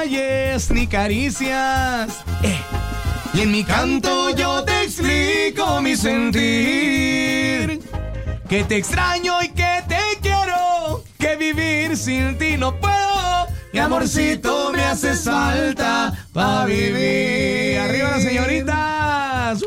detalles ni caricias. Y en mi canto yo te explico mi sentir. Que te extraño y que te quiero, que vivir sin ti no puedo. Mi amorcito me hace falta pa' vivir. ¡Arriba las señoritas!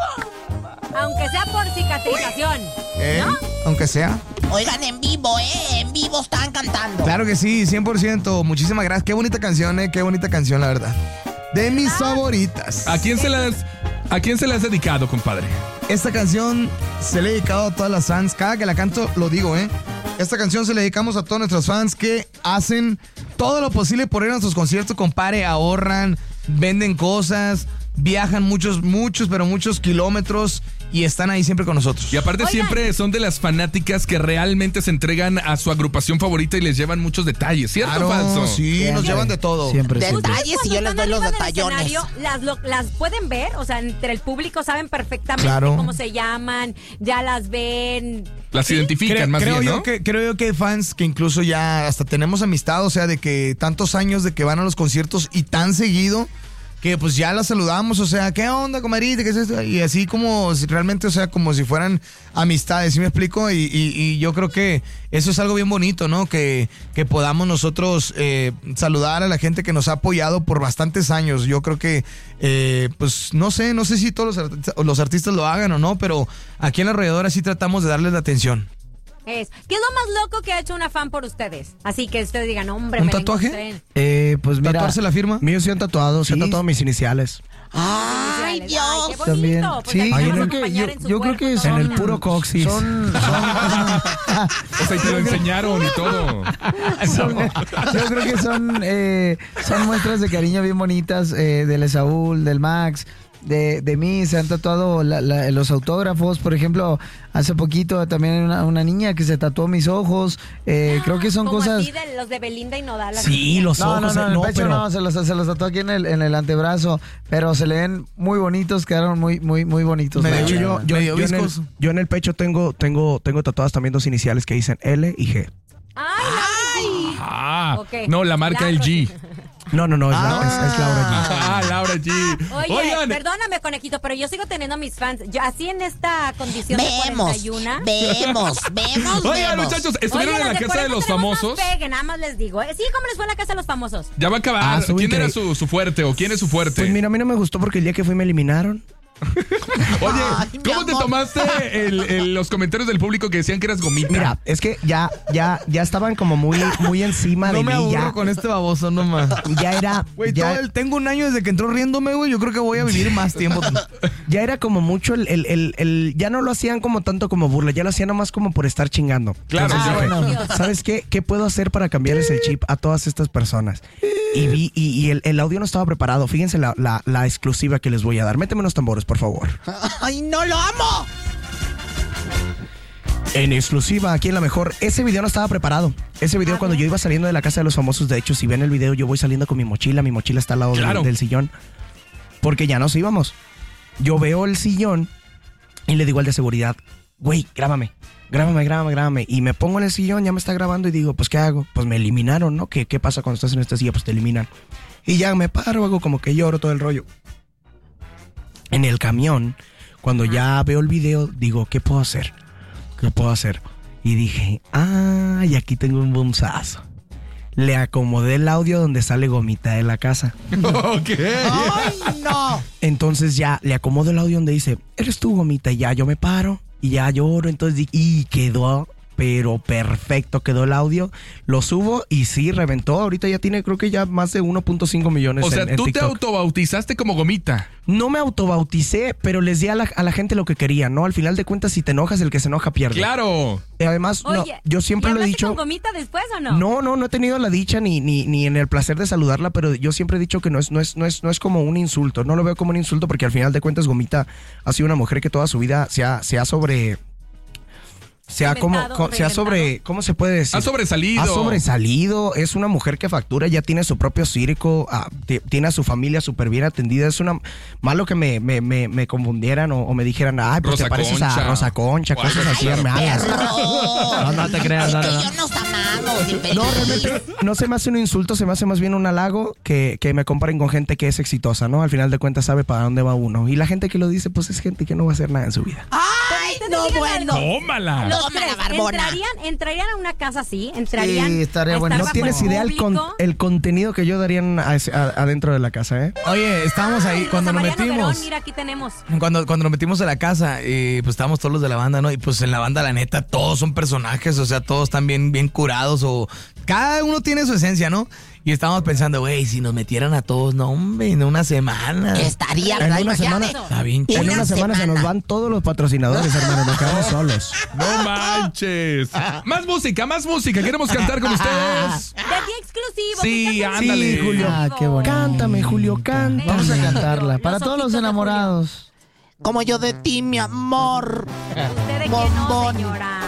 Aunque sea por cicatrización, ¿no? Aunque sea. Oigan, en vivo están cantando. Claro que sí, 100%. Muchísimas gracias. Qué bonita canción, qué bonita canción, la verdad. De mis favoritas. ¿A quién se la has dedicado, compadre? Esta canción se le he dedicado a todas las fans. Cada que la canto lo digo, Esta canción se la dedicamos a todos nuestros fans que hacen todo lo posible por ir a nuestros conciertos, compadre. Ahorran, venden cosas, viajan muchos kilómetros y están ahí siempre con nosotros. Y aparte siempre son de las fanáticas que realmente se entregan a su agrupación favorita y les llevan muchos detalles, ¿cierto, claro, falso? Sí, nos llevan de todo. Siempre. Detalles y yo les doy los detallones. Las pueden ver, o sea, entre el público saben perfectamente cómo se llaman, ya las ven. Las identifican más bien, ¿no? Creo yo que hay fans que incluso ya hasta tenemos amistad, o sea, de que tantos años de que van a los conciertos y tan seguido que pues ya las saludamos, o sea, ¿qué onda, comadrita? ¿Qué es esto? Y así como realmente, o sea, como si fueran amistades, ¿sí me explico? Y yo creo que eso es algo bien bonito, ¿no? Que podamos nosotros saludar a la gente que nos ha apoyado por bastantes años. Yo creo que, pues, no sé si todos los artistas lo hagan o no, pero aquí en La Arrolladora sí tratamos de darles la atención. ¿Qué es lo más loco que ha hecho una fan por ustedes? Así que ustedes digan, hombre, ¿un me tatuaje? Pues mira, ¿tatuarse la firma? Mío sí han tatuado, se han tatuado mis iniciales. ¡Ay, Dios! Ay, qué bonito. También. Pues Sí, yo creo que en el puro coxis. O sea, y te lo enseñaron y todo. Yo creo que son muestras de cariño bien bonitas del Esaúl, del Max, de mí. Se han tatuado los autógrafos. Por ejemplo, hace poquito también una niña que se tatuó mis ojos. Creo que son como cosas... así de los de Belinda y Nodal. Sí, los ojos. No, en el pecho no, se los tatuó aquí en el antebrazo, pero se le ven muy bonitos, quedaron muy bonitos. De hecho, yo en el pecho tengo tatuadas también dos iniciales que dicen L y G. Ah, okay. No, la marca el G. No, es Laura G. Laura G. Oye, Oigan. perdóname, conejito, pero yo sigo teniendo a mis fans. Yo, así en esta condición de 41. Vemos. Oigan, muchachos, estuvieron en la casa de los famosos. No peguen, nada más les digo. Sí, ¿cómo les fue en la casa de los famosos? Ya va a acabar. ¿Quién era su fuerte o quién es su fuerte? Pues mira, a mí no me gustó porque el día que fui me eliminaron. Oye, Ay, ¿cómo te tomaste los comentarios del público que decían que eras gomita? Mira, es que ya estaban como muy encima de mí. No me aburro ya. con este baboso nomás. Ya era... Güey, tengo un año desde que entró riéndome, güey. Yo creo que voy a vivir más tiempo. Ya era como mucho ya no lo hacían como tanto como burla, ya lo hacían nomás como por estar chingando. Claro. Entonces, bueno, ¿sabes qué? ¿Qué puedo hacer para cambiarles el chip a todas estas personas? Y el audio no estaba preparado. Fíjense la exclusiva que les voy a dar. Méteme unos tambores, por favor. ¡Ay, no lo amo! En exclusiva, aquí en La Mejor. Ese video no estaba preparado. Ese video cuando yo iba saliendo de la casa de los famosos, de hecho, si ven el video, yo voy saliendo con mi mochila. Mi mochila está al lado del sillón. Porque ya nos íbamos. Yo veo el sillón y le digo al de seguridad, güey, grábame. Y me pongo en el sillón, ya me está grabando y digo, pues, ¿qué hago? Pues me eliminaron, ¿no? ¿Qué pasa cuando estás en esta silla? Pues te eliminan. Y ya me paro, hago como que lloro todo el rollo. En el camión, cuando ya veo el video, digo, ¿qué puedo hacer? Y dije, y aquí tengo un bonzazo. Le acomodé el audio donde sale Gomita de la casa. Ok. ¡Ay, no! Entonces ya le acomodo el audio donde dice, eres tú, Gomita, y ya yo me paro y ya lloro. Entonces y quedó, pero perfecto, quedó el audio. Lo subo y sí, reventó. Ahorita ya tiene, creo que ya más de 1.5 millones. O sea, en tú TikTok. te autobautizaste como Gomita. No me autobauticé, pero les di a la gente lo que quería, ¿no? Al final de cuentas, si te enojas, el que se enoja pierde. Claro. Además, Oye, yo siempre lo he dicho. ¿y hablaste con Gomita después o no? No he tenido la dicha ni en el placer de saludarla, pero yo siempre he dicho que no es como un insulto. No lo veo como un insulto porque al final de cuentas Gomita ha sido una mujer que toda su vida se ha ¿cómo se puede decir? Ha sobresalido, es una mujer que factura, ya tiene su propio circo, tiene a su familia súper bien atendida. Es una malo que me confundieran o me dijeran, pues Rosa te pareces Concha. a Rosa Concha, cosas así malas. No te creas, Es que yo no estaba aficionados. No, realmente no se me hace un insulto, se me hace más bien un halago que me comparen con gente que es exitosa, ¿no? Al final de cuentas sabe para dónde va uno. Y la gente que lo dice, pues es gente que no va a hacer nada en su vida. ¡Ay, no, bueno! ¡Tómala! Los Tómala, tres, Barbona. ¿entrarían a una casa así? ¿Entrarían? Sí, estaría a bueno. estar No bajo tienes idea el contenido que yo darían adentro de la casa, ¿eh? Oye, estábamos ahí Ay, cuando nos Rosa Mariano metimos. Verón, mira, aquí tenemos. Cuando nos metimos a la casa, pues estábamos todos los de la banda, ¿no? Y pues en la banda, la neta, todos son personajes, o sea, todos están bien curados, o cada uno tiene su esencia, ¿no? Y estábamos pensando, güey, si nos metieran a todos, no, hombre, en una semana. Estaría, En ¿verdad? una semana- Imagínate. Está bien chido. En una semana se nos van todos los patrocinadores, hermano, nos quedamos solos. ¡No manches! Más música, queremos cantar con ustedes. De ti exclusivo. Sí, que canten ándale. conmigo. Julio. Ah, qué bonito. Cántame, Julio, canta. Vamos a cantarla. Los Para todos los ojitos de enamorados. Como yo de ti, mi amor. ¿Usted de quién no, Bombón. señora?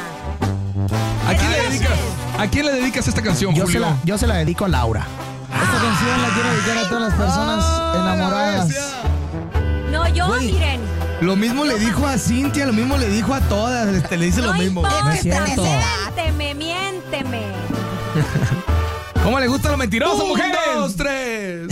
¿A quién le dedicas esta canción, Julio? Yo se la dedico a Laura. Esta canción la quiero dedicar a todas las personas enamoradas. No, yo, Güey. miren. Lo mismo le dijo a Cintia, lo mismo le dijo a todas, le dice lo No mismo. importa, No es cierto. miénteme. ¿Cómo le gusta lo mentiroso, ¡Un, mujeres? dos, tres!